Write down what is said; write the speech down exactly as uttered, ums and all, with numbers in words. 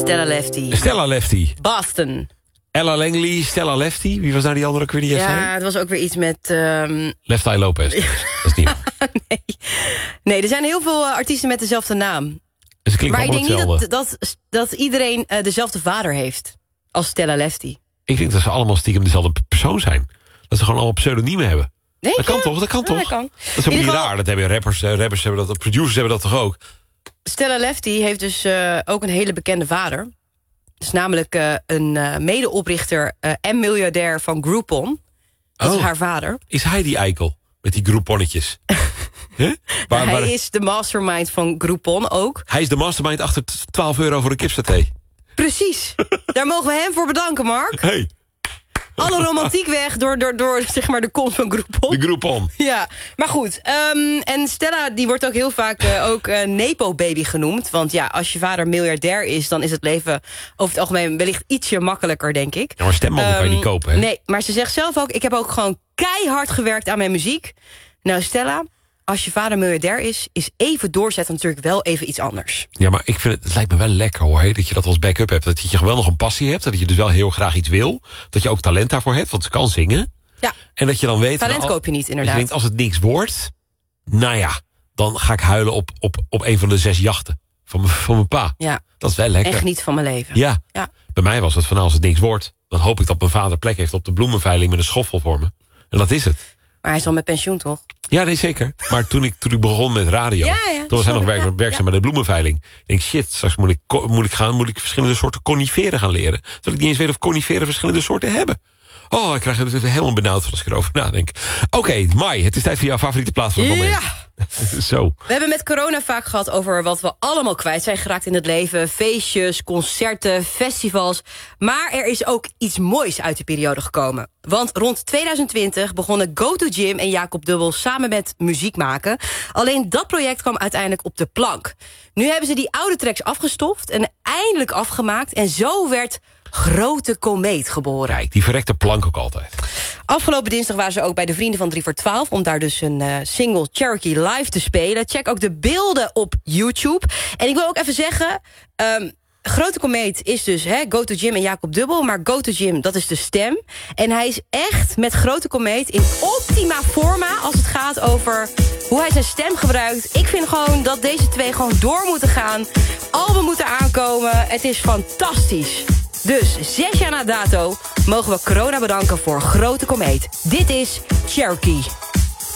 Stella Lefty. Stella Lefty. Boston. Ella Langley, Stella Lefty. Wie was nou die andere ook weer die jij Ja, zei? het was ook weer iets met... Um... Left Eye Lopez. Dat is niet nee. nee, er zijn heel veel uh, artiesten met dezelfde naam. Dus het klinkt maar ik denk hetzelfde. niet dat, dat, dat iedereen uh, dezelfde vader heeft als Stella Lefty. Ik denk dat ze allemaal stiekem dezelfde persoon zijn. Dat ze gewoon allemaal pseudoniemen hebben. Denk dat je? kan toch? Dat kan ja, toch? Dat, kan. Dat is ook niet geval... raar. Dat hebben rappers, rappers hebben dat, producers hebben dat toch ook? Stella Lefty heeft dus uh, ook een hele bekende vader. Dus namelijk uh, een uh, medeoprichter uh, en miljardair van Groupon. Dat oh. is haar vader. Is hij die eikel? Met die Grouponnetjes? huh? waar, hij waar... is de mastermind van Groupon ook. Hij is de mastermind achter twaalf euro voor een kipsaté. Precies. Daar mogen we hem voor bedanken, Mark. Hey. Alle romantiek weg door, door, door zeg maar, de komst van Groupon. De Groupon. Ja, maar goed. Um, en Stella die wordt ook heel vaak uh, ook uh, Nepo-baby genoemd. Want ja, als je vader miljardair is... dan is het leven over het algemeen wellicht ietsje makkelijker, denk ik. Ja, maar stembanden um, kan je niet kopen, hè? Nee, maar ze zegt zelf ook... ik heb ook gewoon keihard gewerkt aan mijn muziek. Nou, Stella... als je vader miljardair is, is even doorzetten natuurlijk wel even iets anders. Ja, maar ik vind het, het lijkt me wel lekker hoor, hè, dat je dat als backup hebt. Dat je wel nog een passie hebt, dat je dus wel heel graag iets wil. Dat je ook talent daarvoor hebt, want ze kan zingen. Ja. En dat je dan weet... Talent nou, koop je niet, inderdaad. Dat je denkt, als het niks wordt, nou ja, dan ga ik huilen op, op, op een van de zes jachten van, mijn, van mijn pa. Ja. Dat is wel lekker. En geniet van mijn leven. Ja. ja. Bij mij was het van, als het niks wordt, dan hoop ik dat mijn vader plek heeft op de bloemenveiling met een schoffel voor me. En dat is het. Maar hij is al met pensioen, toch? Ja, nee, zeker. Maar toen ik, toen ik begon met radio... Ja, ja, toen was hij nog werk, ja, werkzaam ja. bij de bloemenveiling. Ik denk, shit, straks moet ik, moet ik, gaan, moet ik verschillende soorten coniferen gaan leren. Zodat ik niet eens weet of coniferen verschillende soorten hebben. Oh, ik krijg er helemaal benauwd van als ik erover nadenk. Oké, okay, Mai, het is tijd voor jouw favoriete plaats van het moment. Ja. Zo. We hebben met corona vaak gehad over wat we allemaal kwijt zijn geraakt in het leven. Feestjes, concerten, festivals. Maar er is ook iets moois uit de periode gekomen. Want rond twintig twintig begonnen Go To Gym en Jacob Dubbel samen met muziek maken. Alleen dat project kwam uiteindelijk op de plank. Nu hebben ze die oude tracks afgestoft en eindelijk afgemaakt. En zo werd Grote Komeet geboren. Kijk, die verrekte plank ook altijd. Afgelopen dinsdag waren ze ook bij de Vrienden van drie voor twaalf... om daar dus een uh, single Cherokee live te spelen. Check ook de beelden op YouTube. En ik wil ook even zeggen... Um, Grote Komeet is dus hè, Go To Gym en Jacob Dubbel... maar Go To Gym, dat is de stem. En hij is echt met Grote Komeet in optima forma... als het gaat over hoe hij zijn stem gebruikt. Ik vind gewoon dat deze twee gewoon door moeten gaan. Album moeten aankomen. Het is fantastisch. Dus zes jaar na dato mogen we corona bedanken voor Grote Komeet. Dit is Cherokee.